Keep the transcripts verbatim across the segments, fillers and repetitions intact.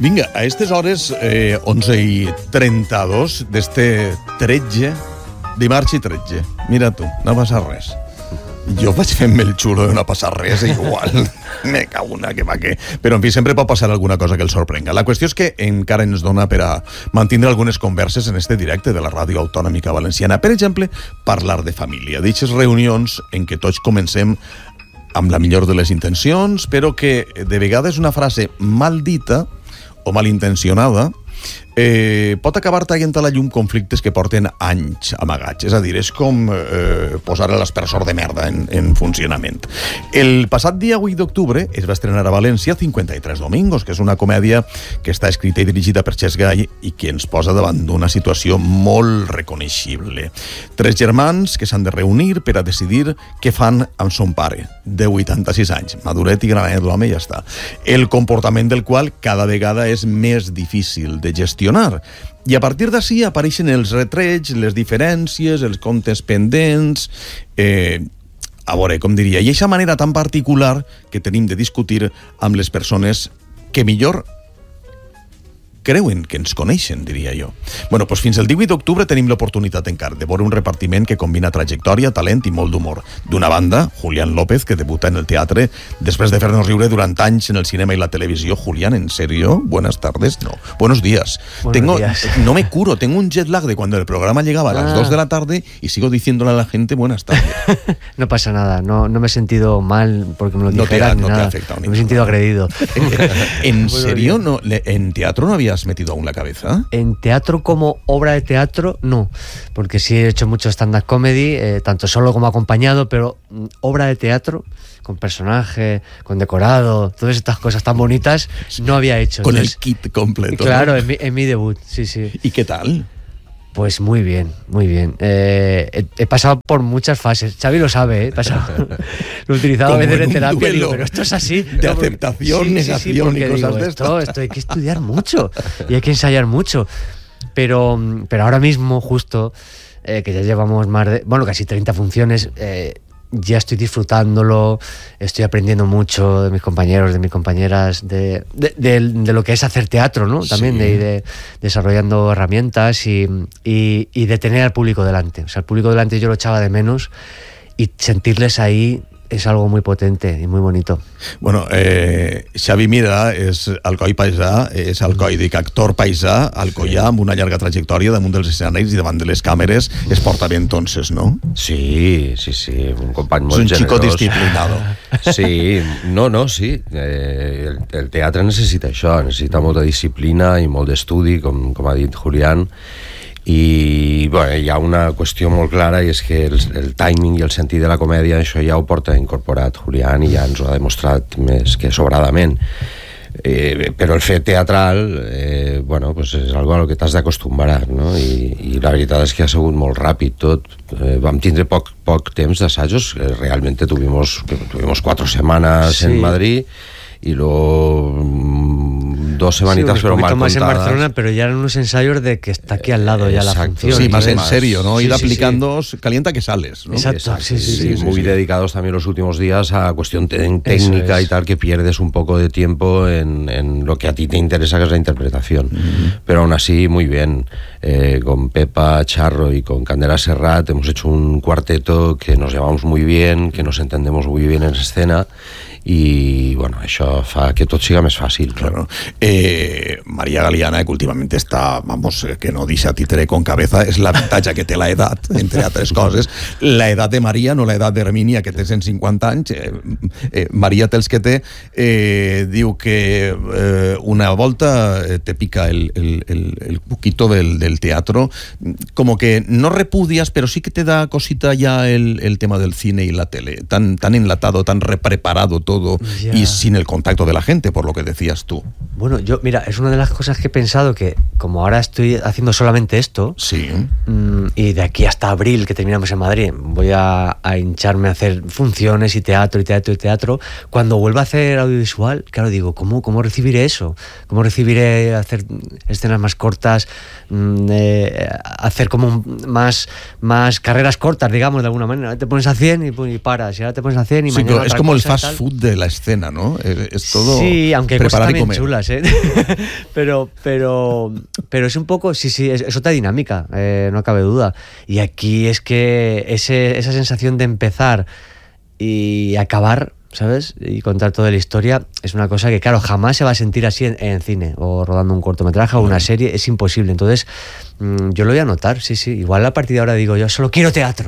Vinga, a aquestes hores, eh, onze i trenta-dos d'este tretze, dimarts i tretze. Mira tu, no passa res. Jo vaig fent-me el xulo de no passar res, igual. Me cago una que va que... Però, en fi, sempre pot passar alguna cosa que el sorprenga. La qüestió és que encara ens dona per a mantindre algunes converses en este directe de la Ràdio Autonòmica Valenciana. Per exemple, parlar de família. D'eixes reunions en què tots comencem amb la millor de les intencions, però que de vegades una frase mal dita o malintencionada eh, pot acabar traient a la llum conflictes que porten anys amagats. És a dir, és com eh, posar l'aspersor de merda en, en funcionament. El passat dia vuit d'octubre es va estrenar a València cinquanta i tres Domingos, que és una comèdia que està escrita i dirigida per Xes Gall i que ens posa davant d'una situació molt reconeixible. Tres germans que s'han de reunir per a decidir què fan amb son pare, de vuitanta-sis anys, maduret i granet l'home i ja està. El comportament del qual cada vegada és més difícil de gestionar. I a partir d'ací apareixen els retrets, les diferències, els comptes pendents, eh, a veure, com diria, i aquesta manera tan particular que tenim de discutir amb les persones que millor creuen que ens coneixen, diria jo. Bueno, doncs fins al divuit d'octubre tenim l'oportunitat encara de veure un repartiment que combina trajectòria, talent i molt d'humor. D'una banda, Julián López, que debuta en el teatre després de fer-nos riure durant anys en el cinema i la televisió. Julián, ¿en serio? Buenas tardes. No. Buenos días. Buenos tengo, días. No me curo, tengo un jet lag de cuando el programa llegaba a las ah. dos de la tarde y sigo diciéndole a la gente buenas tardes. No pasa nada, no, no me he sentido mal porque me lo no dijeran te, ni no nada. Te ha afectado me he sentido agredido. ¿En serio? No, ¿En teatro no habías metido aún la cabeza? En teatro como obra de teatro, no, porque sí he hecho mucho stand-up comedy, eh, tanto solo como acompañado, pero mm, obra de teatro, con personaje, con decorado, todas estas cosas tan bonitas, no había hecho. Con Entonces, el kit completo. Claro, ¿no? en, mi, en mi debut, sí, sí. ¿Y qué tal? Pues muy bien, muy bien. Eh, he, he pasado por muchas fases. Xavi lo sabe, ¿eh? He pasado, lo he utilizado a veces en, en terapia. Digo, pero esto es así. De ¿no? aceptación, sí, negación sí, sí, y cosas digo, de esto, estas. esto hay que estudiar mucho y hay que ensayar mucho. Pero, pero ahora mismo, justo, eh, que ya llevamos más de, bueno, casi treinta funciones, eh, ya estoy disfrutándolo, estoy aprendiendo mucho de mis compañeros, de mis compañeras, de, de, de, de lo que es hacer teatro, ¿no? También, sí. de, de desarrollando herramientas y, y, y de tener al público delante. O sea, el público delante yo lo echaba de menos y sentirles ahí és algo muy potente i muy bonito. Bueno, eh, Xavi Mira és alcoi paisà, és alcoi, dic, actor paisà, alcoià, amb una llarga trajectòria damunt dels escenaris i davant de les càmeres. Es porta bé entonces, ¿no? Sí, sí, sí, un company molt generós. És un generós. chico disciplinado. Sí, no, no, sí. Eh, el, el teatre necessita això, necessita molta disciplina i molt d'estudi, com, com ha dit Julián. I bueno, hi ha una qüestió molt clara i és que el, el timing i el sentit de la comèdia això ja ho porta incorporat Julián i ja ens ho ha demostrat més que sobradament, eh, però el fet teatral eh, bueno, pues és algo a lo que t'has d'acostumbrar, no? I, i la veritat és que ha sigut molt ràpid tot. Eh, vam tindre poc, poc temps d'assajos, eh, realmente tuvimos, tuvimos cuatro semanas sí. en Madrid y luego mmm, dos semanitas, sí, pero mal más contadas. En Barcelona, pero ya eran unos ensayos de que está aquí al lado eh, ya exacto. la función. Sí, más en más, serio, ¿no? Sí, Ir sí, aplicando, sí. calienta que sales, ¿no? Exacto, exacto. Sí, sí, sí, sí, sí, muy sí. dedicados también los últimos días a cuestión técnica y tal, que pierdes un poco de tiempo en, en lo que a ti te interesa, que es la interpretación. Mm-hmm. Pero aún así, muy bien. Eh, con Pepa Charro y con Candela Serrat hemos hecho un cuarteto que nos llevamos muy bien, que nos entendemos muy bien en escena. I, bueno, això fa que tot siga més fàcil. Claro. Eh, María Galeana, que últimamente está, vamos, que no dice a títere con cabeza, es la ventaja que té la edad, entre altres coses. La edad de María, no la edad d'Hermínia, que té cent cinquanta anys. Eh, eh, María té els que té. Eh, diu que eh, una volta te pica el, el, el, el cuquito del, del teatro. Como que no repudias, pero sí que te da cosita ya el, el tema del cine y la tele. Tan, tan enlatado, tan repreparado todo. Todo ya. Y sin el contacto de la gente, por lo que decías tú. Bueno, yo, mira, es una de las cosas que he pensado que como ahora estoy haciendo solamente esto, sí. mmm, y de aquí hasta abril, que terminamos en Madrid, voy a, a hincharme a hacer funciones y teatro y teatro y teatro. Cuando vuelva a hacer audiovisual, claro, digo, ¿cómo, cómo recibiré eso? ¿Cómo recibiré hacer escenas más cortas, mmm, eh, hacer como más, más carreras cortas, digamos, de alguna manera? Ahora te pones a cien y, y paras, y ahora te pones a cien y sí, mañana es como el fast tal. food de la escena, ¿no? Es, es todo sí, aunque hay cosas también comer. chulas, ¿eh? pero, pero, pero es un poco, sí, sí, es, es otra dinámica, eh, no cabe duda. Y aquí es que ese, esa sensación de empezar y acabar, ¿sabes? Y contar toda la historia es una cosa que, claro, jamás se va a sentir así en, en cine o rodando un cortometraje o una serie, es imposible. Entonces, mmm, yo lo voy a notar, sí, sí. Igual a partir de ahora digo, yo solo quiero teatro.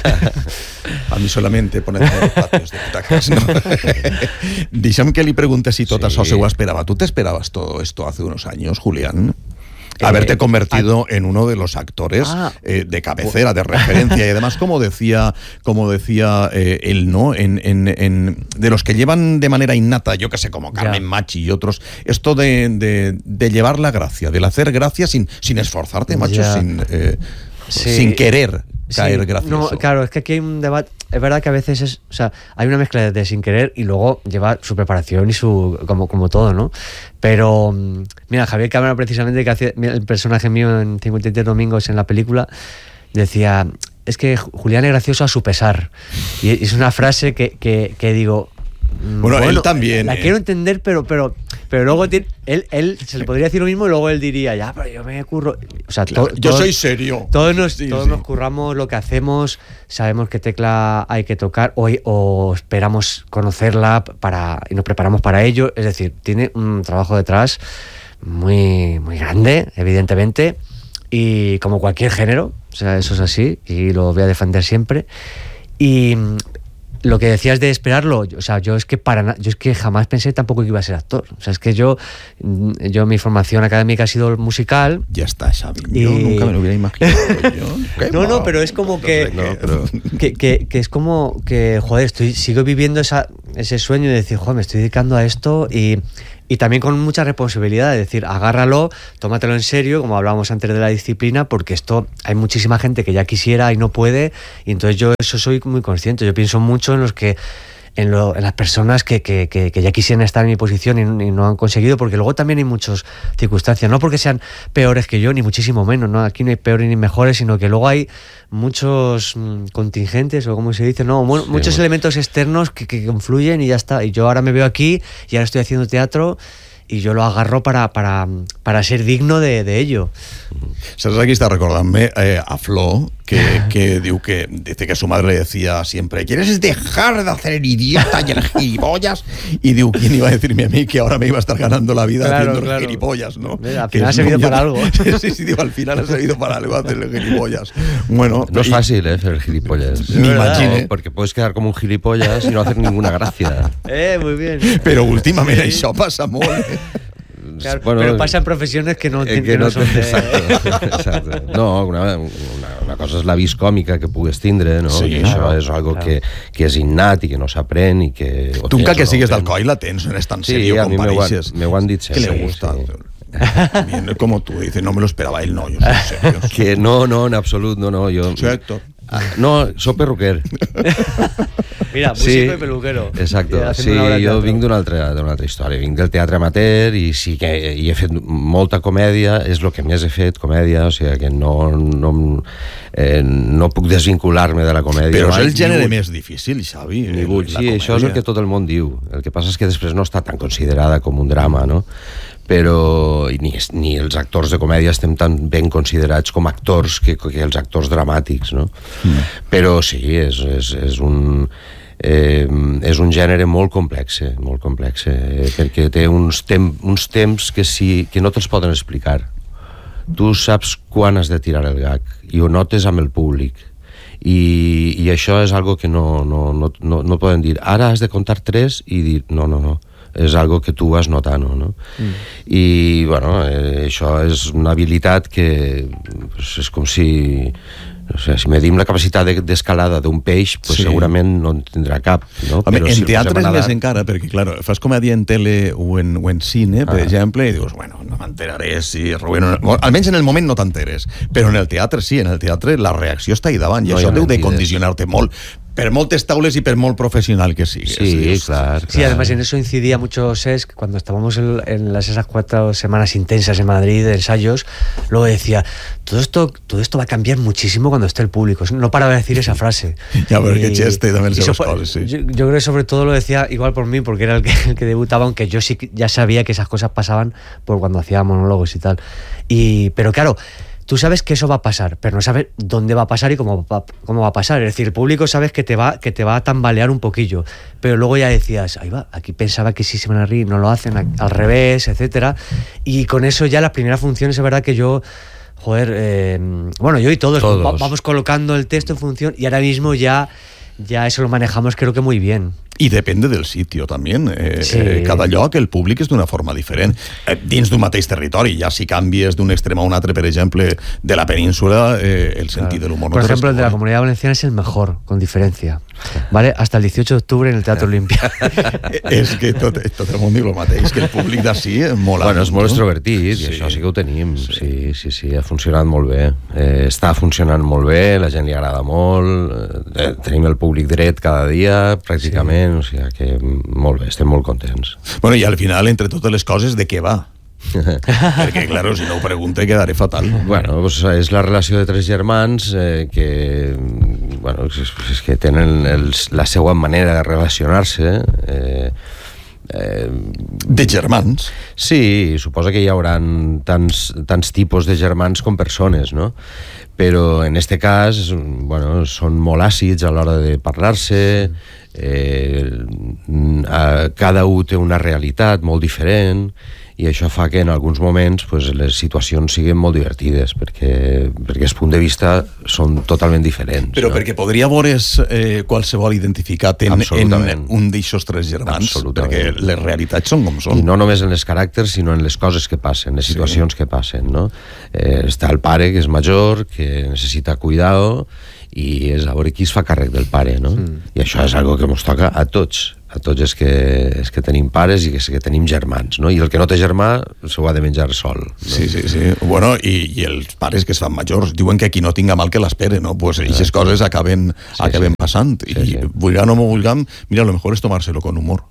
A mí solamente ponerme patios de butacas, ¿no? Deixa'm que li pregunte si tot sí. això se ho esperava. ¿Tú te esperabas todo esto hace unos años, Julián? Haberte eh, convertido a... en uno de los actores ah, eh, de cabecera, de referencia y además, como decía, como decía eh, él, ¿no? En, en, en, de los que llevan de manera innata, yo que sé, como Carmen ya. Machi y otros, esto de, de, de llevar la gracia, del hacer gracia sin, sin esforzarte, macho, ya. sin, eh, sí. sin querer caer sí. gracioso. No, claro, es que aquí hay un debate. Es verdad que a veces es, o sea, hay una mezcla de sin querer y luego lleva su preparación y su, como, como todo, ¿no? Pero, mira, Javier Cámara, precisamente, que hace el personaje mío en cincuenta y tres domingos en la película, decía, es que Julián es gracioso a su pesar. Y es una frase que, que, que digo, bueno, bueno, él también. La eh. quiero entender, pero, pero, pero luego tiene, él, él se le podría decir lo mismo y luego él diría, ya, pero yo me curro. O sea, claro, to, yo todos, soy serio. Todos, nos, sí, todos sí. nos curramos lo que hacemos, sabemos qué tecla hay que tocar hoy o esperamos conocerla para, y nos preparamos para ello. Es decir, tiene un trabajo detrás muy, muy grande, evidentemente, y como cualquier género, o sea, eso es así y lo voy a defender siempre. Y lo que decías de esperarlo, o sea, yo es que para yo es que jamás pensé tampoco que iba a ser actor. O sea, es que yo, yo mi formación académica ha sido musical. Ya está, Xavi. Y... Yo nunca me lo hubiera imaginado. Yo. No, no, pero es como que, no, pero... que, que, que es como que, joder, estoy, sigo viviendo esa, ese sueño de decir, joder, me estoy dedicando a esto y, y también con mucha responsabilidad, de decir, agárralo, tómatelo en serio, como hablábamos antes de la disciplina, porque esto hay muchísima gente que ya quisiera y no puede, y entonces yo eso soy muy consciente. Yo pienso mucho en los que En, lo, en las personas que, que, que, que ya quisieran estar en mi posición y, y no han conseguido, porque luego también hay muchas circunstancias, no porque sean peores que yo, ni muchísimo menos, ¿no? Aquí no hay peores ni mejores, sino que luego hay muchos mmm, contingentes, o como se dice, no, bueno, sí, muchos bueno. elementos externos que, que confluyen y ya está. Y yo ahora me veo aquí y ahora estoy haciendo teatro i jo lo agarro para, para, para ser digno de, de ello. Saps, aquí está recordant-me eh, a Flo, que, que diu que dice que su madre le decía siempre, ¿quieres dejar de hacer el idiota y el gilipollas? Y diu, ¿quién iba a decirme a mí que ahora me iba a estar ganando la vida claro, haciendo claro. el gilipollas, ¿no? Mira, al final ha servido para algo. Sí, sí, digo, al final ha servido para algo hacer el gilipollas. Bueno, no es fácil, ¿eh? Hacer el gilipollas. Me imagino. No, porque puedes quedar como un gilipollas y no hacer ninguna gracia. Eh, muy bien. Pero últimamente sí. Això passa molt. Claro, bueno, pero pasa en profesiones que no, eh, que que no, no son de... Exacto, exacto. No, una, una, una cosa és la vis còmica que pugues tindre, no? Sí, I claro, això és algo claro. que, que és innat i que no s'aprèn i que... Tu encara que sigues d'Alcoi la tens, no eres tan sí, serio com pareixes. Sí, m'ho han dit sempre. Que le gusta. Sí. Bien, como tú dices, no me lo esperaba él, no, yo soy serio. Que no, no, en absolut, no, no, jo... Soy actor. Ah, no, soc perruquer. Mira, músico sí, i peluquero. Exacto, sí, jo vinc d'una altra, d'una altra història. Vinc del teatre amateur i sí que hi he fet molta comèdia, és el que més he fet, comèdia, o sigui que no, no, eh, no puc desvincular-me de la comèdia. Però és el gènere més difícil, Xavi. Ni vull, sí, això és el que tot el món diu. El que passa és que després no està tan considerada com un drama, no? Però ni, ni els actors de comèdia estem tan ben considerats com actors que, que els actors dramàtics, no? Mm. Però sí, és, és, és un... Eh, és un gènere molt complex, molt complex, eh, perquè té uns, tem uns temps que, sí, que no te'ls poden explicar. Tu saps quan has de tirar el gag i ho notes amb el públic i, i això és algo que no, no, no, no, no poden dir ara has de contar tres i dir no, no, no, és algo que tu vas notant, no? Mm. I bueno, eh, això és una habilitat que pues, és com si o sea, si medim la capacitat d'escalada d'un peix, pues sí. segurament no en tindrà cap, no? Home, però en si teatre és més encara, perquè, clar, fas comèdia en tele o en, o en cine, per ah. exemple, i dius, bueno, no no m'enteraré si Rubén... Almenys en el moment no t'enteres, però en el teatre sí, en el teatre la reacció està ahí davant, i no això deu de mentides. condicionar-te molt, per moltes taules y per molt profesional que sigues. Sí, es, claro, Sí, claro. además en eso incidía mucho Sesc, cuando estábamos en, en las, esas cuatro semanas intensas en Madrid de ensayos, luego decía, todo esto, todo esto va a cambiar muchísimo cuando esté el público. No paraba de decir esa frase. Ya, pero que chiste también se los coles, sí. Yo, yo creo que sobre todo lo decía igual por mí, porque era el que, el que debutaba, aunque yo sí ya sabía que esas cosas pasaban por cuando hacía monólogos y tal. Y, pero claro, tú sabes que eso va a pasar, pero no sabes dónde va a pasar y cómo va, cómo va a pasar. Es decir, el público sabes que te va, que te va a tambalear un poquillo, pero luego ya decías, ahí va, aquí pensaba que sí se van a reír, no lo hacen, al revés, etcétera. Y con eso ya las primeras funciones es verdad que yo, joder, eh, bueno, yo y todos, todos. Va, vamos colocando el texto en función y ahora mismo ya, ya eso lo manejamos creo que muy bien. I depende del sitio també. Eh, sí. eh, cada lloc el públic és d'una forma diferent. Eh, dins d'un mateix territori, ja si canvies d'un extrem a un altre, per exemple, de la península, eh, el sentit claro. de l'humor... Por no ejemplo, el de la descobre. Comunidad Valenciana es el mejor, con diferencia. ¿Vale? Hasta el dieciocho de octubre en el Teatro Olimpia. És que tot, tot el món diu el mateix, que el públic d'ací mola. Bueno, és molt no? extrovertit, Sí. i això sí que ho tenim. Sí, sí, sí, ha funcionat molt bé. Eh, està funcionant molt bé, la gent li agrada molt, eh, tenim el públic dret cada dia, pràcticament, sí. O sigui que molt bé, estem molt contents. Bueno, i al final, entre totes les coses, de què va? Perquè, claro, si no ho pregunte quedaré fatal. Bueno, pues és la relació de tres germans eh, que, bueno, és, és que tenen els, la seva manera de relacionar-se. Eh, eh, De germans. Sí, suposa que hi haurà tants, tants tipus de germans com persones, no? Però en este cas, bueno, són molt àcids a l'hora de parlar-se, eh, cada un té una realitat molt diferent, i això fa que en alguns moments pues, les situacions siguin molt divertides perquè, perquè els punts de vista són totalment diferents. Però no? perquè podria veure's eh, qualsevol identificat en, en un d'aixòs tres germans, perquè les realitats són com són. I no només en els caràcters, sinó en les coses que passen, les situacions sí. que passen, no? Eh, està el pare, que és major, que necessita cuidado, i és a veure qui es fa càrrec del pare, no? Mm. I això és algo que ens toca a tots, a tots els que, els que tenim pares i que, que tenim germans, no? I el que no té germà s'ho ha de menjar sol, no? Sí, sí, sí. Bueno, i, i els pares que es fan majors diuen que qui no tinga mal que l'espere, no? Pues aquestes coses acaben, sí, acaben sí. passant. Sí, I sí. vulgam o no vulgam, mira, lo mejor es tomárselo con humor.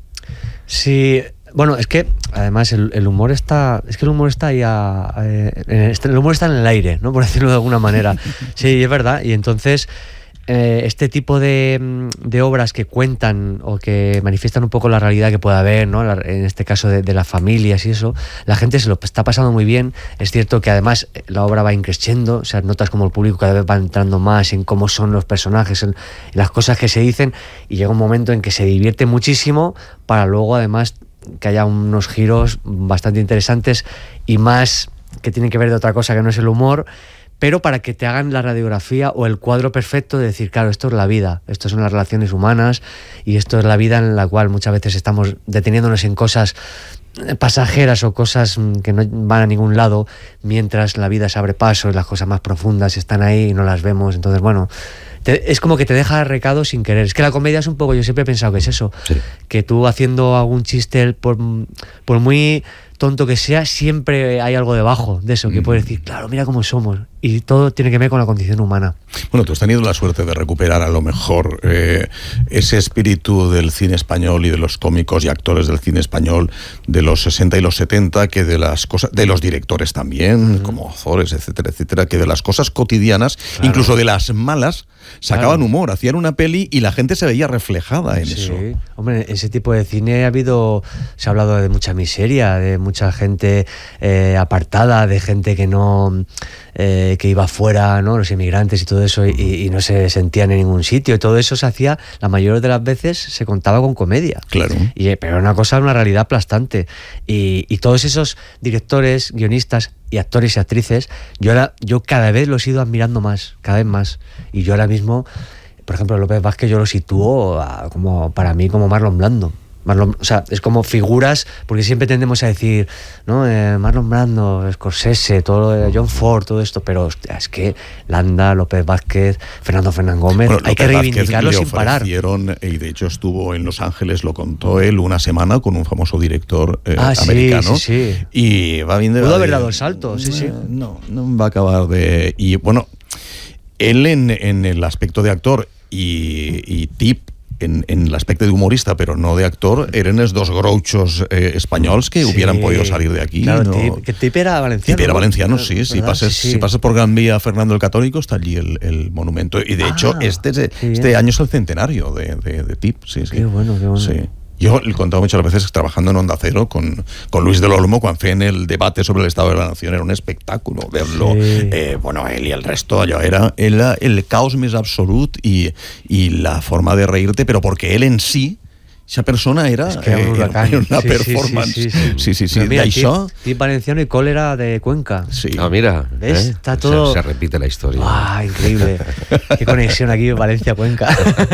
Sí, bueno, es que además el, el humor está, es que el humor está ahí, a, a, el humor está en el aire, ¿no? Por decirlo de alguna manera. Sí, es verdad. Y entonces eh, este tipo de, de obras que cuentan o que manifiestan un poco la realidad que puede haber, ¿no? La, en este caso de, de las familias y eso, la gente se lo está pasando muy bien. Es cierto que además la obra va increciendo, o sea, notas como el público cada vez va entrando más en cómo son los personajes, en, en las cosas que se dicen, y llega un momento en que se divierte muchísimo para luego además que haya unos giros bastante interesantes y más que tienen que ver de otra cosa que no es el humor, pero para que te hagan la radiografía o el cuadro perfecto de decir, claro, esto es la vida, esto son las relaciones humanas y esto es la vida en la cual muchas veces estamos deteniéndonos en cosas pasajeras o cosas que no van a ningún lado, mientras la vida se abre paso y las cosas más profundas están ahí y no las vemos. Entonces, bueno, te, es como que te deja recado sin querer. Es que la comedia es un poco, yo siempre he pensado que es eso, sí. que tú haciendo algún chiste, por, por muy tonto que sea, siempre hay algo debajo de eso, que mm. puedes decir, claro, mira cómo somos, y todo tiene que ver con la condición humana. Bueno, tú has tenido la suerte de recuperar a lo mejor eh, ese espíritu del cine español y de los cómicos y actores del cine español de los sesenta y los setenta, que de las cosas, de los directores también, mm. como Ozores, etcétera, etcétera, que de las cosas cotidianas, claro. incluso de las malas, sacaban claro. humor, hacían una peli y la gente se veía reflejada en sí. eso. Hombre, ese tipo de cine ha habido, se ha hablado de mucha miseria, de mucha gente eh, apartada, de gente que no eh, que iba afuera, ¿no? Los inmigrantes y todo eso, y, y no se sentían en ningún sitio, y todo eso se hacía, la mayoría de las veces se contaba con comedia. Claro. Y, pero era una cosa, una realidad aplastante. Y, y todos esos directores, guionistas y actores y actrices, yo ahora, yo cada vez los he ido admirando más, cada vez más. Y yo ahora mismo, por ejemplo, López Vázquez yo lo sitúo a, como para mí como Marlon Brando. Marlon, o sea, es como figuras, porque siempre tendemos a decir, ¿no? Eh, Marlon Brando, Scorsese, todo, eh, John Ford, todo esto, pero hostia, es que Landa, López Vázquez, Fernando Fernández Gómez, bueno, hay López que reivindicarlo sin parar. Y de hecho estuvo en Los Ángeles, lo contó él, una semana con un famoso director eh, ah, americano. Sí, sí, sí. Y va bien de... Pudo haber dado el salto, sí, sí. No, no va a acabar de... Y bueno, él en, en el aspecto de actor y, y tip, en, en el aspecto de humorista, pero no de actor, eren els dos grouchos eh, espanyols que sí, hubieran podido salir de aquí. Claro, ¿no? tip, que Tip era valenciano. Tip era valenciano, sí. Si pasas, sí, sí. si pasas por Gran Vía Fernando el Católico, está allí el, el monumento. Y de ah, hecho, este, este año es el centenario de, de, de Tip. Sí, sí. Qué bueno, qué bueno. Sí. Yo le he contado muchas veces trabajando en Onda Cero con, con Luis del Olmo, cuando fue en el debate sobre el Estado de la Nación, era un espectáculo verlo. Sí. Eh, bueno, él y el resto, allò era, era el caos més absolut i, i la forma de reírte, però perquè ell en si, esa persona era, es que era, un eh, era una sí, performance. Sí, sí, sí. sí, sí, sí. Mira, D'això... Tip, tip valenciano y cólera de Cuenca. Sí. Ah, mira. ¿Ves? ¿eh? Está todo... Se, se repite la historia. Ah, increíble. Qué conexión aquí Valencia-Cuenca.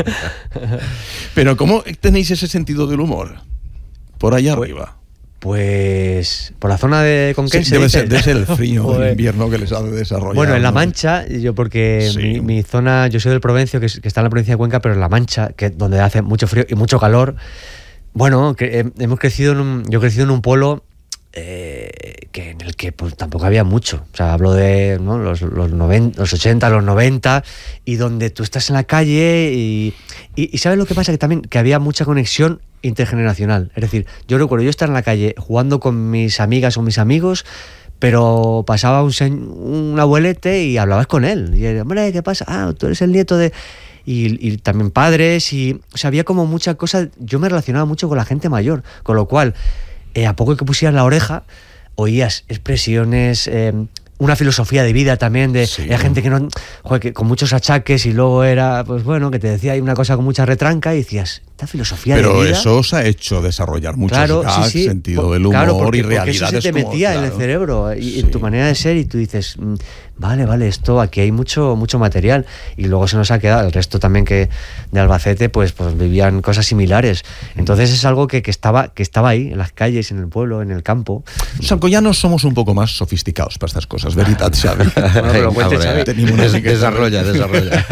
Pero ¿cómo tenéis ese sentido del humor? Por allá pues, arriba. Pues por la zona de Conquense. Sí, debe, ser, debe ser el frío pues, del invierno que les ha de desarrollar. Bueno, en La ¿no? Mancha, yo porque sí. mi, mi zona, yo soy del Provencio, que, que está en la provincia de Cuenca, pero en La Mancha, que donde hace mucho frío y mucho calor. Bueno, que, eh, hemos crecido en un, yo he crecido en un pueblo eh, que en el que pues tampoco había mucho. O sea, hablo de ¿no? los, los, noventa, los ochenta, los noventa, y donde tú estás en la calle y, y, y ¿sabes lo que pasa? Que también que había mucha conexión intergeneracional. Es decir, yo recuerdo yo estar en la calle jugando con mis amigas o mis amigos, pero pasaba un, un abuelete y hablabas con él. Y era, hombre, ¿qué pasa? Ah, tú eres el nieto de... Y, y también padres, y o sea, había como muchas cosas. Yo me relacionaba mucho con la gente mayor, con lo cual, eh, a poco que pusieras la oreja, oías expresiones... Eh, una filosofía de vida también de sí. Era gente que no joder, que con muchos achaques y luego era pues bueno que te decía una cosa con mucha retranca y decías esta filosofía pero de vida. Pero eso os ha hecho desarrollar muchos claro, gags, sí, sí. sentido del humor claro, porque, y realidades porque eso se te metía como, claro. en el cerebro y sí. en tu manera de ser y tú dices vale, vale, esto aquí hay mucho mucho material y luego se nos ha quedado el resto también que de Albacete pues pues vivían cosas similares. Entonces es algo que, que estaba que estaba ahí en las calles, en el pueblo, en el campo. Los alcoyanos somos un poco más sofisticados para estas cosas, veritat, Xavi. Bueno, pero cuente, Xavi. Des, desarrolla, desarrolla.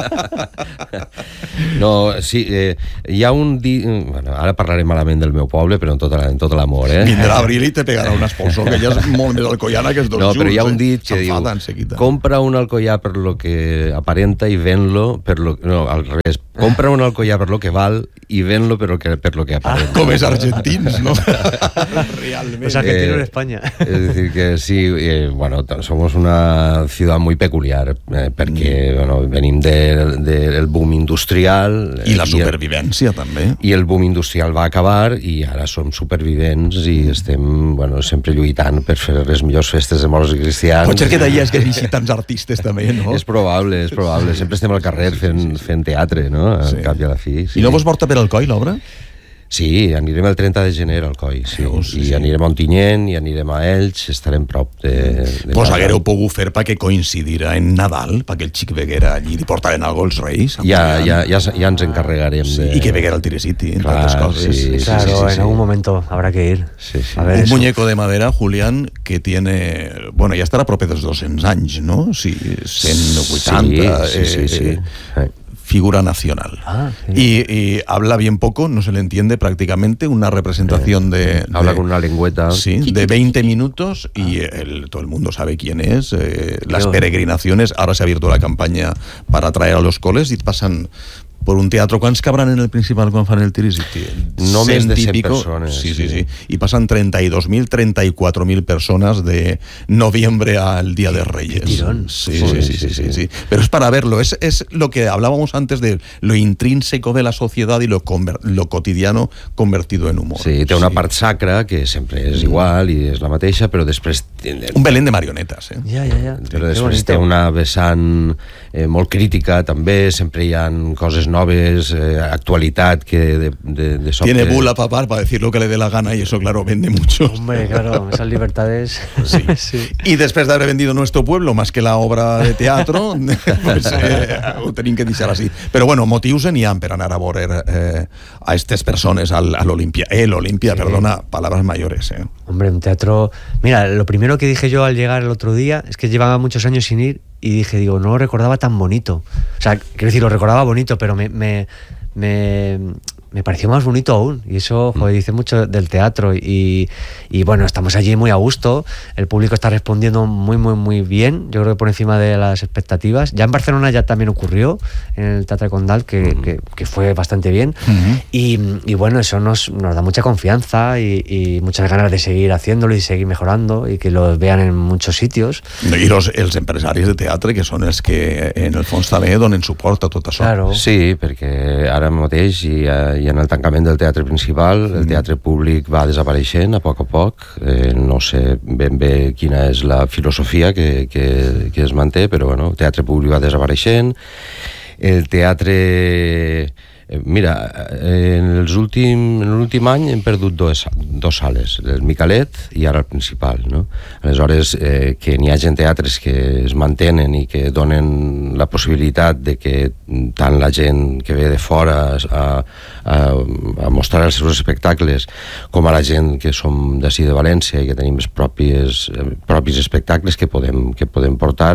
No, sí, eh, hi ha un di... bueno, ara parlaré malament del meu poble, però en tot, en tot l'amor, eh? Vindrà abril i te pegarà un espolsó, que ja és molt més alcoiana que els dos no, junts. No, però hi ha un dit eh? que diu, compra un alcoià per lo que aparenta i ven-lo per lo... No, al revés, compra un alcoià per lo que val i ven-lo per lo que, per lo que aparenta. Ah, com els argentins, no? Realment. Los argentinos en España. Es decir, que sí, eh, bueno, somos una ciudad muy peculiar, eh, perquè bueno, venim del de, de boom industrial... I la supervivència, el, també. I el boom industrial va acabar i ara som supervivents i estem bueno, sempre lluitant per fer les millors festes de morts i cristians. Pot ser que d'ahir es guereixi tants artistes, també, no? És probable, és probable. Sempre estem al carrer fent, sí, sí, sí. fent teatre, no? Al sí. cap i a la fi. Sí. I no vos porta per Alcoi, l'obra? Sí, anirem el trenta de gener al Coi, sí. Veus, I sí. anirem a Ontinyent, i anirem a Elx, estarem prop de... de Vos haguereu pogut fer perquè coincidirà en Nadal, perquè el xic veguera allí li portaren algo als Reis. Ja, ja, ja, ja ens encarregarem sí, de... I que veguera el Tiresiti, en Clar, tantes coses. Sí, sí, claro, sí, sí, en sí. algún momento habrá que ir. Sí, sí. A ver un eso. muñeco de madera, Julián, que tiene... Bueno, ja estarà proper dels dos-cents anys, no? Sí, cent vuitanta... Sí, sí, sí. sí. Eh, eh, figura nacional. Ah, sí. y, y habla bien poco, no se le entiende prácticamente, una representación de, de... Habla con una lengüeta. Sí, de veinte minutos y el, todo el mundo sabe quién es. Eh, las peregrinaciones, ahora se ha abierto la campaña para traer a los coles y pasan... por un teatro. ¿Cuántos cabrán en el Principal cuando fan el Tirisiti? No més de cent pico, persones. Sí, sí, sí. Y pasan treinta y dos mil, treinta y cuatro mil personas de noviembre al Día de Reyes. Tirón. Sí, sí, sí, sí, sí, sí, sí. Pero es para verlo. Es, es lo que hablábamos antes de lo intrínseco de la sociedad y lo, conver, lo cotidiano convertido en humor. Sí, té una sí. part sacra que sempre és igual i és la mateixa, però després... Un Belén de marionetes, eh? Ja, ja, ja. Però després té una vessant eh, molt crítica, també. Sempre hi ha coses noves, eh, actualitat que de, de, de sobte... Tiene bula papar para decir lo que le dé la gana y eso, claro, vende mucho. Hombre, claro, esas libertades... Sí. Sí. Y después de haber vendido Nuestro Pueblo más que la obra de teatro, pues eh, ho tenim que deixar així. Però bueno, motius n'hi ha per anar a veure eh, a estas persones al, a l'Olimpia. Eh, l'Olimpia, sí. Perdona, palabras mayores. Eh. Hombre, un teatro... Mira, lo primero que dije yo al llegar el otro día es que llevaba muchos años sin ir y dije, digo, no lo recordaba tan bonito. O sea, quiero decir, lo recordaba bonito, pero me... me, me me pareció más bonito aún, y eso, joder, dice mucho del teatro. Y, y bueno, estamos allí muy a gusto, el público está respondiendo muy, muy, muy bien, yo creo que por encima de las expectativas. Ya en Barcelona ya también ocurrió, en el Teatre Condal, que, que, que fue bastante bien. Uh-huh. y, y bueno, eso nos, nos da mucha confianza y, y muchas ganas de seguir haciéndolo y seguir mejorando, y que lo vean en muchos sitios. I los, els empresaris de teatre, que són els que en el fons també donen suport a tot això. Claro. Sí, perquè ara mateix hi ha, i en el tancament del teatre principal, el teatre públic va desapareixent a poc a poc. Eh, no sé ben bé quina és la filosofia que, que, que es manté, però bueno, el teatre públic va desapareixent. El teatre... Mira, en els últim, en l'últim any hem perdut dos, dos sales, el Micalet i ara el principal, no? Aleshores, eh, que n'hi hagi teatres que es mantenen i que donen la possibilitat de que tant la gent que ve de fora a, a, a mostrar els seus espectacles com a la gent que som d'ací de València i que tenim els propis, propis espectacles que podem, que podem portar.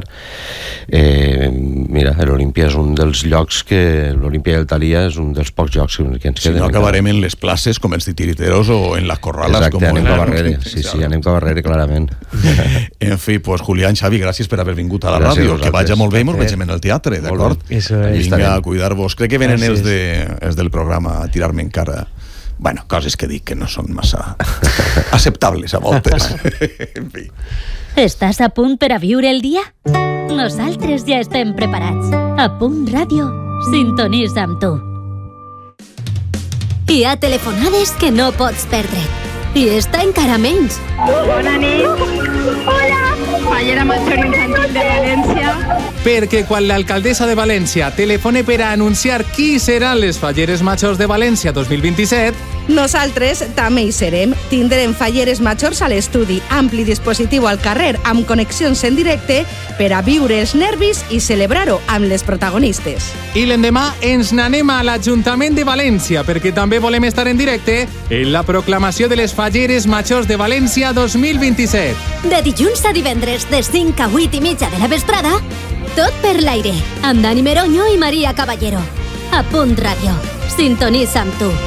Eh, mira, l'Olimpia és un dels llocs que... L'Olimpia i el Thalia és un dels pocs jocs que ens queden. Si no acabarem en les places com els titiriteros o en les corrales. Exacte, com anem cap arrere. Sí, sí, anem cap arrere, clarament. En fi, pues Julián, Xavi, gràcies per haver vingut a la gràcies ràdio. Que vagi molt bé i ens vegem en el teatre, d'acord? Vinga, a cuidar-vos. Crec que venen els, de, els del programa a tirar-me encara... Bueno, coses que dic que no són massa acceptables a voltes. En fi. Estàs a punt per a viure el dia? Nosaltres ja estem preparats. A Punt Ràdio, sintonitza amb tu. Hi ha telefonades que no pots perdre. I esta encara menys. Bona nit. Hola. Fallera Major Infantil de València. Perquè quan l'alcaldessa de València telefone per a anunciar qui seran les Falleres Majors de València dos mil vint-i-set, nosaltres també hi serem. Tindrem Falleres Majors a l'estudi, ampli dispositiu al carrer amb connexions en directe per a viure els nervis i celebrar-ho amb les protagonistes. I l'endemà ens n'anem a l'Ajuntament de València perquè també volem estar en directe en la proclamació de les Falleres Majors de València dos mil vint-i-set. De dilluns a divendres, de cinc a vuit i mitja de la vesprada, tot per l'aire, amb Dani Meroño i Maria Caballero. A Punt Ràdio, sintonitza amb tu.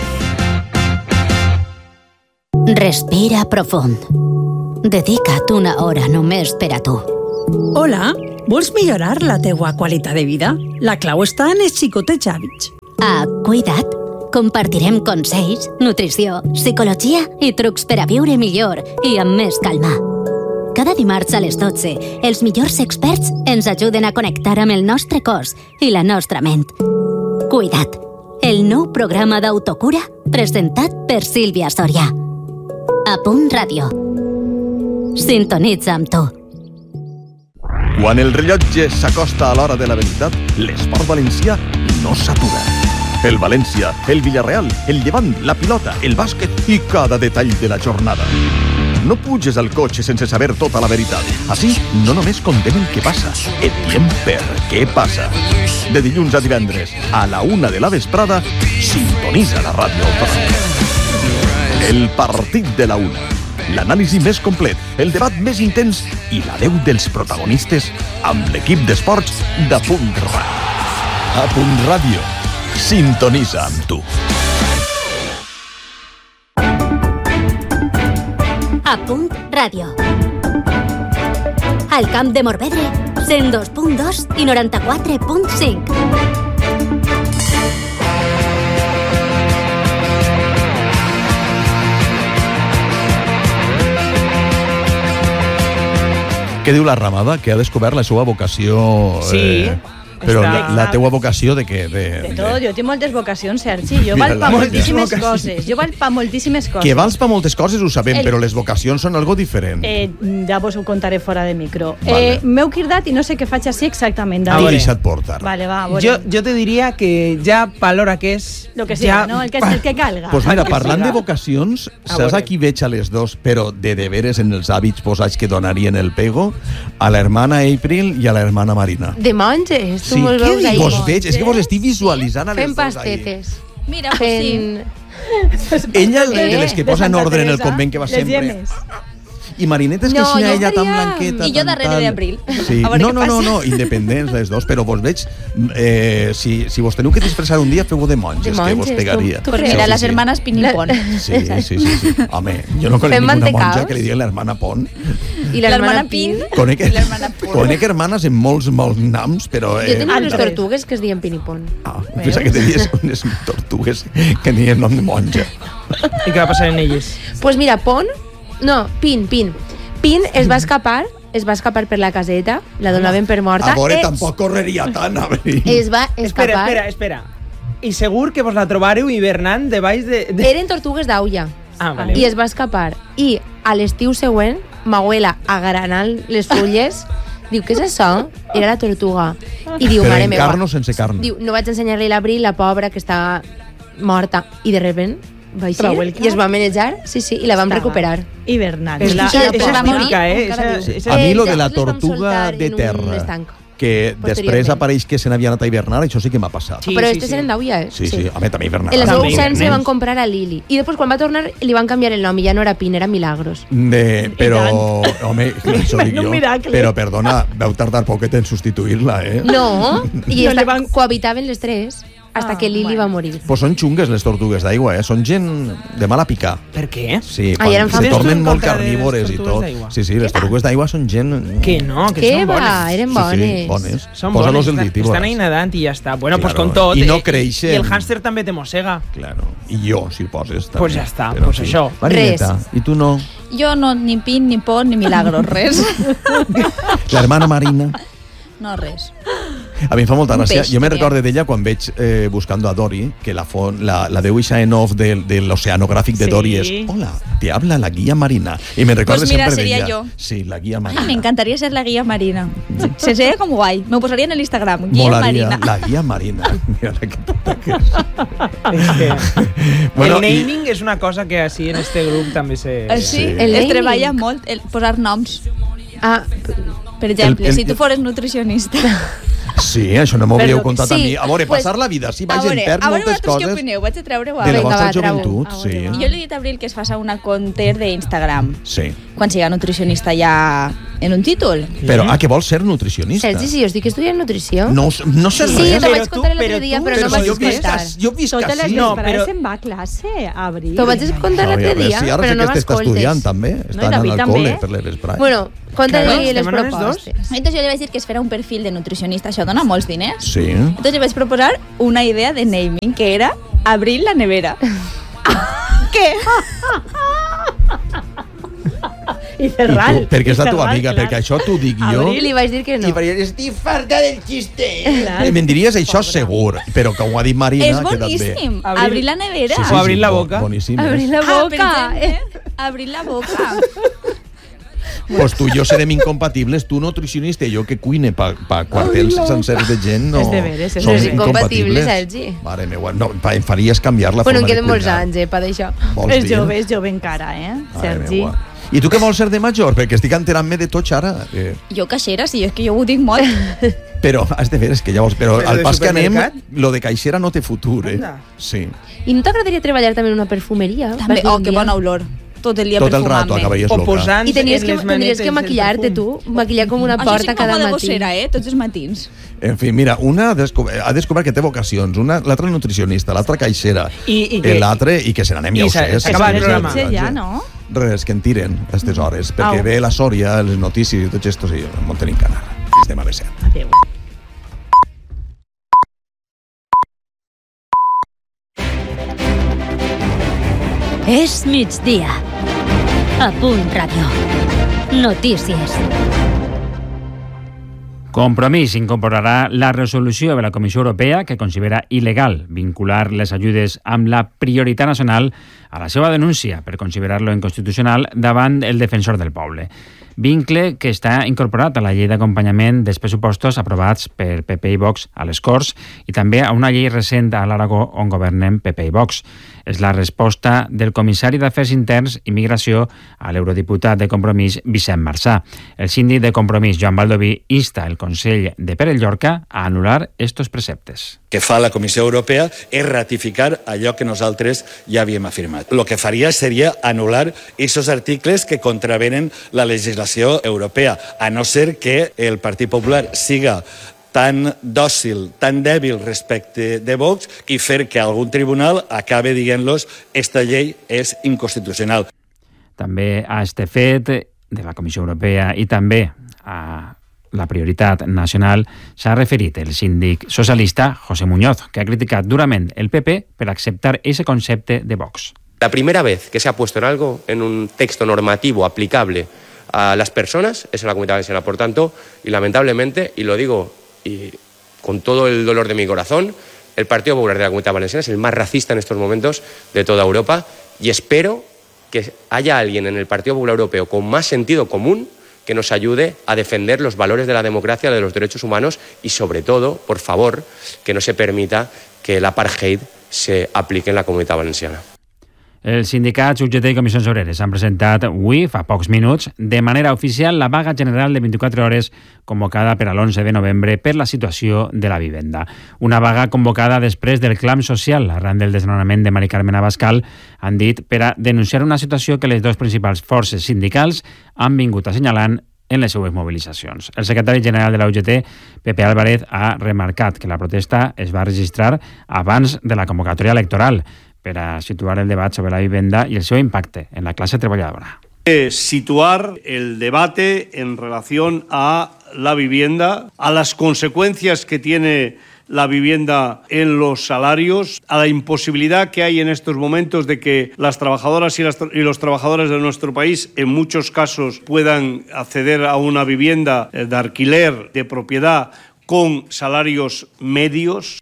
Respira profund. Dedica't una hora només per a tu. Hola, vols millorar la teua qualitat de vida? La clau està en els xicotets hàbits. A Cuida't compartirem consells, nutrició, psicologia i trucs per a viure millor i amb més calma. Cada dimarts a les dotze, els millors experts ens ajuden a connectar amb el nostre cos i la nostra ment. Cuida't, el nou programa d'autocura presentat per Sílvia Soria. A Punt Ràdio. Sintonitza amb tu. Quan el rellotge s'acosta a l'hora de la veritat, l'esport valencià no s'atura. El València, el Villarreal, el Llevant, la pilota, el bàsquet i cada detall de la jornada. No puges al cotxe sense saber tota la veritat. Així, no només contem el que passa, et diem per què passa. De dilluns a divendres, a la una de la vesprada, sintonitza la ràdio autonòmica. El partit de la una. L'anàlisi més complet, el debat més intens i la veu dels protagonistes amb l'equip d'esports de Punt Ràdio. A Punt Ràdio, sintonitza amb tu. A Punt Ràdio. Al Camp de Morvedre, cent dos punt dos i noranta-quatre punt cinc. Què diu la Ramada? Que ha descobert la seva vocació... Sí, eh... Però Està- la, la teua vocació de què? De, De tot, jo tinc moltes vocacions, Sergi. Jo Mira, val pa la- moltíssimes Moltes coses. Jo val pa moltíssimes coses. Que vals pa moltes coses ho sabem, El- però les vocacions són algo diferent. Eh, ja vos ho contaré fora de micro. Vale. Eh, M'heu cridat i no sé què faig així exactament. T'he David. deixat portar. Vale, va, bueno. Jo, jo te diria que ja per l'hora que és... Lo que siga, no? El que, el que calga. Pues mira, que parlant siga. de vocacions, A saps veure. a qui veig a les dos, però de deberes en els hàbits posats que donarien el pego? A la hermana April i a la hermana Marina. De monges, tu Sí, mos què veus dic? ahí. Vos veig, és que vos estic visualitzant a les Fent dos ahí. pastetes. Mira, pues sí. Fent... Ella de les que De posa en Santa ordre en el Teresa, convent que va les sempre. llenes. I Marineta és que No, així jo ella tan estaria- blanqueta. I jo tan darrere tal. d'Abril. Sí. A veure No, què no, no, passa. no, independents les dos, però vos veig, eh, si, si vos teniu que disfressar un dia, feu-ho de monges, De que vos monges, pegaria. tu- tu Pues creus? mira, Sí, las sí. hermanas Pinipón. Sí, sí, sí, sí. Home, jo no conec Fem ninguna monja mantecaos. que li digui l'hermana Pont. I La la hermana hermana Pin. Pin. Conec, I l'hermana Pont. conec hermanes en molts, molts noms, però... Jo tenia unes altres. tortugues que es diuen Pinipón. Ah, pensa que tenies unes tortugues que tenien nom de monja. I què va passar en elles? Pues mira, Pon... No, Pin, Pin. Pin es va escapar, es va escapar per la caseta, la donaven per morta. A veure, eh, tampoc correria tant, a veure. Es va escapar. Espera, espera, espera. I segur que vos la trobareu hivernant de baix de... de... Eren tortugues d'aulla. Ah, vale. I es va escapar. I a l'estiu següent, ma abuela, agranant les fulles, diu, què és això? Era la tortuga. I diu, Però mare en meva. carn o sense carn? Diu, no vaig ensenyar-li l'Abril, la pobra, que estava morta. I de repent va eixir Trau el cap. i es va manejar, sí, sí, i la vam Estava recuperar. Hivernant. És La- esa, I esa la és morir, típica, eh? encara Esa, viu. esa... A mi lo de Eh, la les vam tortuga soltar de en un terra, estanc, que després posteriorment. apareix que se n'havia anat a hivernar, això sí que m'ha passat. Sí, Però sí, estes sí. eren d'aulla, eh? Sí, sí, a mi també hivernar. En la seva També ausència hivernem. van comprar a Lili. I després, quan va tornar, li van canviar el nom i ja no era Pin, era Milagros. De, però, home, això dic Un jo. miracle. Però, perdona, vau tardar poquet en substituir-la, eh? No, i No esta, li van- cohabitaven les tres hasta Ah, que Lili bueno. va morir. Pues són xungues les tortugues d'aigua, eh? Són gent de mala picar. Per què? Sí, Ah, i eren se famoses. tornen Tu en molt contra de les carnívores i tortugues tot. d'aigua? Sí, sí, les tortugues d'aigua són gent... Que no, que Què són va? bones. Eren Sí, bones. sí, bones. Són Posa-los bones, el estan- dit i estan veuràs. ahí nedant i ja està. Bueno, pues Claro. con tot. I no eh, creixen. I el hàmster també te mossega. Claro. I jo, si el poses. També. Pues ja està, Però pues sí. això. Marineta, i tu no? Jo no, ni Pin, ni Pon, ni Milagros, res. La hermana Marina. No, res. A mi em fa molta Un gràcia. peix, Jo me tenia. recordo d'ella quan veig eh, Buscando a Dory, que la, font, la, la deu ixa en off de, de l'oceanogràfic de Sí. Dory és Hola, te habla la guía marina. I me recordo Pues mira, sempre sería d'ella. yo. Sí, la guía Ay, marina. me encantaría ser la guía marina. Se sería como guay. Me posaría en el Instagram. Guía Molaria, marina. la guía marina. Mira la que tonta que és. És que... Bueno, el i- naming és una cosa que així en este grup també se... Eh, Sí, Sí. El es naming. treballa molt el posar noms. Ah, Per exemple, El- el- si tu fores nutricionista. Sí, això no m'ho Però- havíeu contat a sí, mi. A veure, pues- passar la vida, sí, A vaig en veure, perd a veure moltes vosaltres què coses opineu. Vaig a treure-ho a de la veure. vostra va, trau-ho. joventut, A sí. veure, I jo li he dit a Abril que es faça una compte d'Instagram Sí. quan siga nutricionista ja en un títol. Però, ah, que vols ser nutricionista? Sergi, si jo estic estudiant nutrició. No, ho sé- no sé Sí, res. t'ho vaig Però tu- contar l'altre però dia, tu- però Però no si vaig jo visc, escoltar. a- jo visc Totes les així. No, vesprades però- se'n va a classe, Abril. T'ho vaig contar No, l'altre a veure, dia, sí, ara però sé no que t'està m'escoltes. estudiant també. i Està anant David al també. col·le per les vesprades. Bueno, conta-li Claro, les estem en els dos. propostes. Entonces jo li vaig dir que es farà un perfil de nutricionista, això dona molts diners. Sí. Entonces li vaig proposar una idea de naming, que era Abril la nevera. Què? I I Ferral. tu, perquè és la I teva Ferral, amiga, clar. perquè això t'ho dic jo. I li vaig dir que no. I faries, estic farta del xiste. Clar. I me'n diries això segur, però que ho ha dit Marina, És ha quedat bé. boníssim. Abril- Abrir la nevera. O abrir la boca. Boníssim. Abrir és. la Ah, per boca. exemple, abrir la boca. Pues tu i jo serem incompatibles, tu nutricionista i jo que cuine pa, pa quartels sencers de gent, no. És de veres, és som de veres. Incompatibles, Sergi. Mare meva, no, pa- em faries canviar la Bueno, forma em queden de molts cuinar. anys, eh, per d'això. Vols És dir? jove, és jove encara, eh, Mare Sergi? meua. I tu què vols ser de major? Perquè estic enterant-me de tots ara. Eh, Jo caixera, sí, és que jo ho dic molt. però has de veure, és que ja vols... Però, Però al de pas que anem, supermercat? lo de caixera no té futur, eh? Anda. Sí. I no t'agradaria treballar també en una perfumeria? També, Vas dir oh, un que dia. bona olor. Tot el dia Tot el perfumant-me. rato acabaries O loca. posant I tenies en que, les tindries manetes que el maquillar-te perfum. tu, maquillar com una Això porta sí que cada de matí. bossera, eh? Tots els matins. En fi, mira, una ha descobert, ha descobert que té vocacions, una, l'altra nutricionista, l'altra caixera, I- i que- l'altre, i que se n'anem, ja i ho s'ha- sé. s'acaba sí, el sí, programa. sí, Ja, no? Res, que en tiren a aquestes hores, perquè Au. ve la Sòria, les notícies i tot esto, sí, m'ho tenim que anar. Estem a les set. Adéu. És migdia. A Punt Ràdio. Notícies. Compromís incorporarà la resolució de la Comissió Europea que considera il·legal vincular les ajudes amb la prioritat nacional a la seva denúncia per considerar-lo inconstitucional davant el defensor del poble. Vincle que està incorporat a la llei d'acompanyament dels pressupostos aprovats per P P i Vox a les Corts i també a una llei recent a l'Aragó on governen P P i Vox. És la resposta del comissari d'Afers Interns i Migració a l'eurodiputat de Compromís Vicent Marsà. El síndic de Compromís, Joan Baldoví, insta el Consell de Pere Llorca a anul·lar estos preceptes. Que fa la Comissió Europea és ratificar allò que nosaltres ja havíem afirmat. El que faria seria anul·lar aquests articles que contravenen la legislació europea, a no ser que el Partit Popular siga tan dòcil, tan dèbil respecte de Vox i fer que algun tribunal acabe dient-los esta llei és inconstitucional. També a este fet de la Comissió Europea i també a la prioritat nacional s'ha referit el síndic socialista José Muñoz, que ha criticat durament el P P per acceptar ese concepte de Vox. La primera vez que se ha puesto en algo, en un texto normativo aplicable a las personas, es en la Comunidad Valenciana. Por tanto, y lamentablemente, y lo digo y con todo el dolor de mi corazón, el Partido Popular de la Comunidad Valenciana es el más racista en estos momentos de toda Europa y espero que haya alguien en el Partido Popular Europeo con más sentido común que nos ayude a defender los valores de la democracia, de los derechos humanos y, sobre todo, por favor, que no se permita que el apartheid se aplique en la Comunidad Valenciana. Els sindicats U G T i Comissions Obreres han presentat avui, fa pocs minuts, de manera oficial la vaga general de vint-i-quatre hores convocada per a l'onze de novembre per la situació de la vivenda. Una vaga convocada després del clam social arran del desnonament de Mari Carmen Abascal, han dit, per a denunciar una situació que les dues principals forces sindicals han vingut assenyalant en les seues mobilitzacions. El secretari general de la U G T, Pepe Álvarez, ha remarcat que la protesta es va registrar abans de la convocatòria electoral per a situar el debat sobre la vivenda y el seu impacte en la clase treballadora. Situar el debate en relación a la vivienda, a las consecuencias que tiene la vivienda en los salarios, a la imposibilidad que hay en estos momentos de que las trabajadoras y, las, y los trabajadores de nuestro país en muchos casos puedan acceder a una vivienda de alquiler, de propiedad, con salarios medios.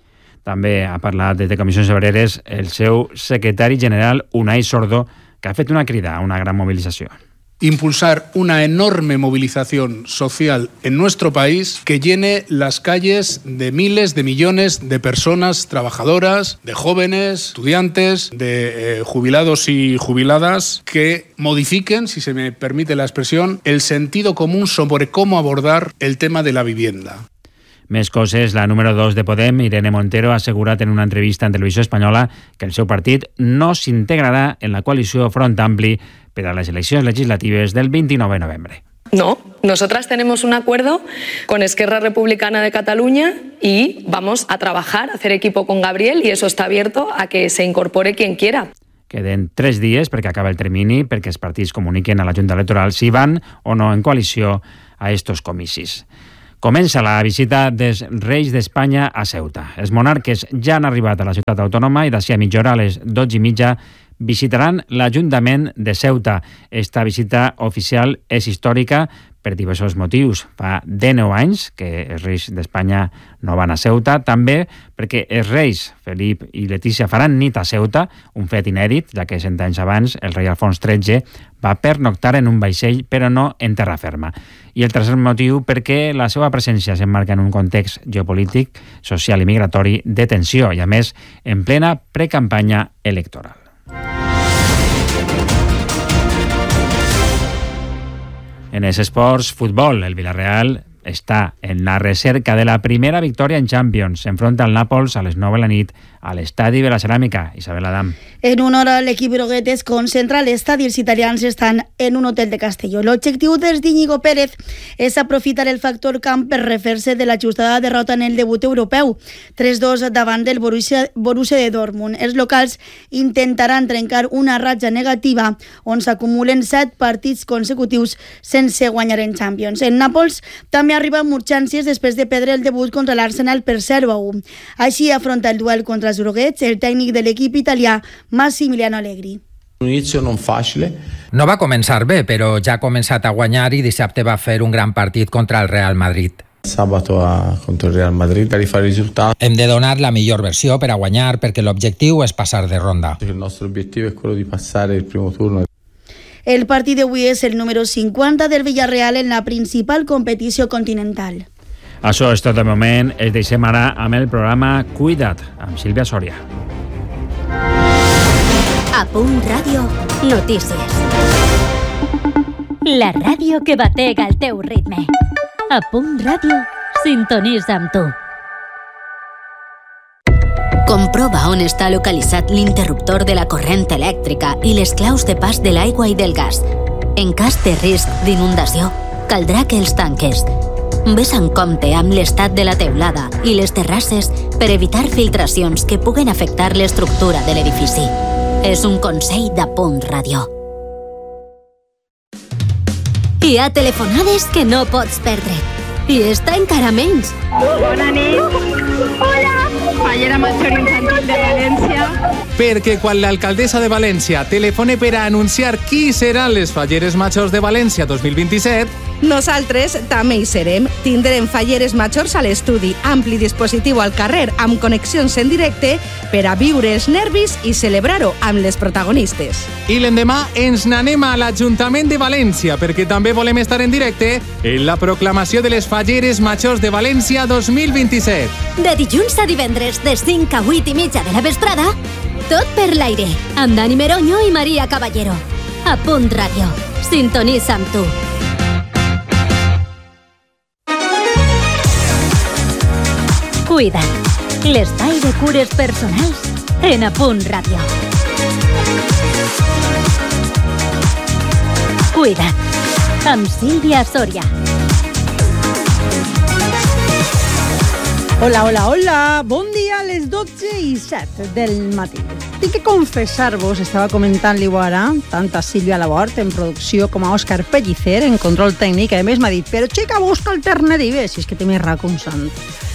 També ha parlat de Comissions Obreres el seu secretari general, Unai Sordo, que ha fet una crida a una gran movilizació. Impulsar una enorme movilización social en nuestro país que llene las calles de miles de millones de personas trabajadoras, de jóvenes, estudiantes, de eh, jubilados y jubiladas, que modifiquen, si se me permite la expresión, el sentido común sobre cómo abordar el tema de la vivienda. Més coses, la número dos de Podem, Irene Montero, ha assegurat en una entrevista en Televisió Espanyola que el seu partit no s'integrarà en la coalició Front Ampli per a les eleccions legislatives del vint-i-nou de novembre. No, nosotras tenemos un acuerdo con Esquerra Republicana de Cataluña y vamos a trabajar, a hacer equipo con Gabriel y eso está abierto a que se incorpore quien quiera. Queden tres dies perquè acaba el termini perquè els partits comuniquen a la Junta Electoral si van o no en coalició a estos comicis. Comença la visita dels Reis d'Espanya a Ceuta. Els monarques ja han arribat a la ciutat autònoma i d'ací a mitja hora, a les dotze i mitja, visitaran l'Ajuntament de Ceuta. Esta visita oficial és històrica per diversos motius. Fa dinou anys que els Reis d'Espanya no van a Ceuta, també perquè els Reis Felip i Letícia faran nit a Ceuta, un fet inèdit, ja que cent anys abans el rei Alfons tretze va pernoctar en un vaixell, però no en terra ferma. I el tercer motiu perquè la seva presència s'emmarca en un context geopolític, social i migratori de tensió i, a més, en plena precampanya electoral. En els esports, futbol, el Villarreal està en la recerca de la primera victòria en Champions. S'enfronta al Nàpols a les nou de la nit a l'estadi de la Ceràmica. Isabel Adam. En una hora l'equip groguet es concentra a l'estadi. Els italians estan en un hotel de Castelló. L'objectiu des d'Íñigo Pérez és aprofitar el factor camp per refer-se de l'ajustada derrota en el debut europeu. tres dos davant del Borussia, Borussia de Dortmund. Els locals intentaran trencar una ratxa negativa on s'acumulen set partits consecutius sense guanyar en Champions. En Nàpols també arriba amb urgències després de perdre el debut contra l'Arsenal per zero a u. Així afronta el duel contra els groguets el tècnic de l'equip italià Massimiliano Allegri. Un inicio non facile. No va començar bé, però ja ha començat a guanyar i dissabte va fer un gran partit contra el Real Madrid. Sabato a, contra el Real Madrid per fare il risultato. Hem de donar la millor versió per a guanyar perquè l'objectiu és passar de ronda. Il nostro obiettivo è quello di passare il primo turno. El partit d'avui és el número cinquanta del Villarreal en la principal competició continental. Això és tot de moment. Es deixem ara amb el programa Cuida't, amb Sílvia Sòria. A Punt Ràdio, notícies. La ràdio que batega el teu ritme. A Punt Ràdio, sintonitza amb tu. Comprova on està localitzat l'interruptor de la corrent elèctrica i les claus de pas de l'aigua i del gas. En cas de risc d'inundació, caldrà que els tanques. Ves en compte amb l'estat de la teulada i les terrasses per evitar filtracions que puguen afectar l'estructura de l'edifici. És un consell de Punt Ràdio. Hi ha telefonades que no pots perdre. I esta encara menys. Bona nit. Hola. Fallera Major Infantil de València. Perquè quan l'alcaldessa de València telefone per a anunciar qui seran les Falleres Majors de València dos mil vint-i-set, nosaltres també hi serem. Tindrem Falleres Majors a l'estudi, ampli dispositiu al carrer amb connexions en directe per a viure els nervis i celebrar-ho amb les protagonistes. I l'endemà ens n'anem a l'Ajuntament de València perquè també volem estar en directe en la proclamació de les Falleres Majors de València dos mil vint-i-set. De dilluns a divendres, de cinc a vuit i mitja de la vesprada, tot per l'aire, amb Dani Meroño i Maria Caballero. A Punt Ràdio, sintonitza amb tu. Cuida't, l'espai de cures personals en A Punt Ràdio. Cuida't, amb Sílvia Sòria. Hola, hola, hola. Bon dia a les dotze i set del matí. Tinc que confessar-vos, estava comentant-li ara, tant a Sílvia Labort en producció com a Òscar Pellicer en control tècnic, a més m'ha dit, però xica, busca alternatives, si és que té més raó un sant.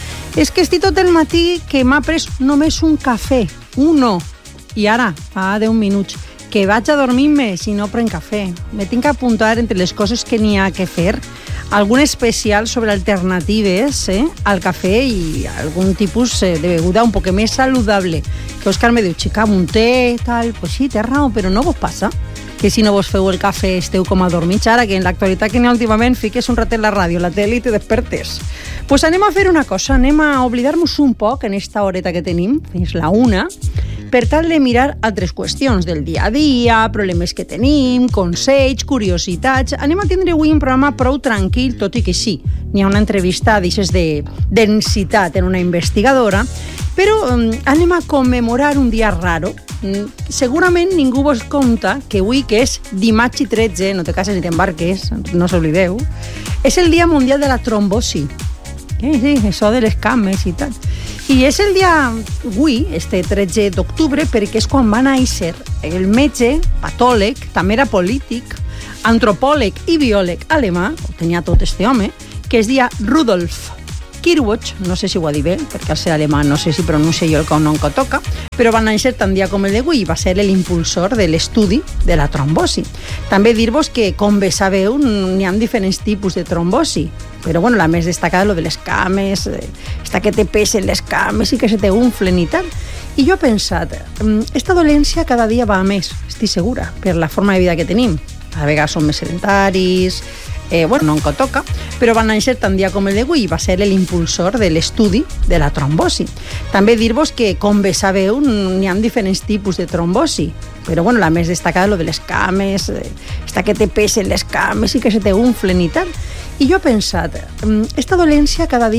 És que estic tot el matí que m'ha pres només un cafè, uno, i ara, fa deu minuts, que vaig a dormir-me si no prenc cafè. Me tinc que apuntar entre les coses que n'hi ha que fer algun especial sobre alternatives eh, al cafè i algun tipus eh, de beguda un poc més saludable. Que Òscar me diu, xica, un té, tal, pues sí, té raó, però no vos passa que si no vos feu el cafè esteu com a dormits ara, que en l'actualitat que n'hi ha últimament fiques un ratet la ràdio, la tele i te despertes. Pues anem a fer una cosa, anem a oblidar-nos un poc en esta horeta que tenim, fins la una, per tal de mirar altres qüestions del dia a dia, problemes que tenim, consells, curiositats. Anem a tindre avui un programa prou tranquil, tot i que sí, n'hi ha una entrevista d'aixes de densitat en una investigadora, però um, anem a commemorar un dia raro. Mm, segurament ningú vos compta que avui, que és dimarts i tretze, no te cases ni t'embarques, no s'oblideu, és el Dia Mundial de la Trombosi. Eh, sí, això de les cames i tal. I és el dia avui, este tretze d'octubre, perquè és quan va néixer el metge, patòleg, també era polític, antropòleg i biòleg alemà, ho tenia tot este home, que es deia Rudolf Kirchhoff, no sé si ho ha dit bé, perquè al ser alemà no sé si pronuncia jo el cognom que toca, però va néixer tant dia com el d'avui i va ser l'impulsor de l'estudi de la trombosi. També dir-vos que, com bé sabeu, n'hi ha diferents tipus de trombosi, però bueno, la més destacada és lo de les cames, esta que te pesen les cames i que se te unflen i tal. I jo he pensat, esta dolència cada dia va a més, estic segura, per la forma de vida que tenim. A vegades som més sedentaris, Eh, bueno, no en que toca, però va néixer tant dia com el d'avui i va ser l'impulsor de l'estudi de la trombosi. També dir-vos que, com bé sabeu, n'hi ha diferents tipus de trombosi, però bueno, la més destacada és lo de les cames, esta que te pesen les cames i que se te unflen i tal. I jo he pensat, esta dolència cada dia